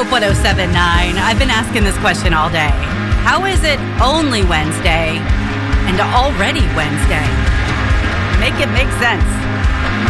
Hope 1079. I've been asking this question all day. How is it only Wednesday and already Wednesday? Make it make sense.